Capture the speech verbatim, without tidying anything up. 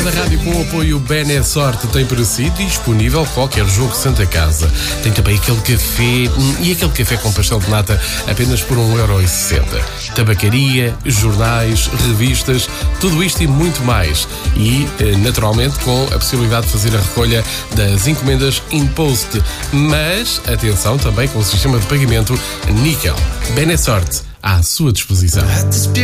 da rádio com o apoio Benesorte tem para si disponível qualquer jogo Santa Casa. Tem também aquele café e aquele café com pastel de nata apenas por um euro e sessenta. Tabacaria, jornais, revistas, tudo isto e muito mais. E, naturalmente, com a possibilidade de fazer a recolha das encomendas InPost. Mas, atenção, também com o sistema de pagamento Níquel. Benesorte à sua disposição.